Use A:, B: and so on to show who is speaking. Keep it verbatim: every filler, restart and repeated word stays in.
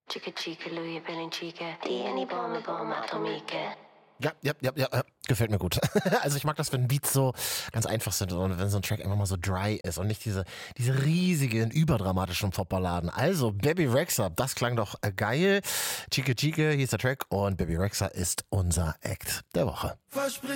A: Chica chica, Louis Belling chica, Tieni bombe bombe atomique.
B: Ja, ja, ja, ja, gefällt mir gut. Also ich mag das, wenn Beats so ganz einfach sind und wenn so ein Track einfach mal so dry ist und nicht diese, diese riesigen, überdramatischen Popballaden. Also Bebe Rexha, das klang doch geil. Chica Chica, hier ist der Track und Bebe Rexha ist unser Act der Woche.
C: Versprich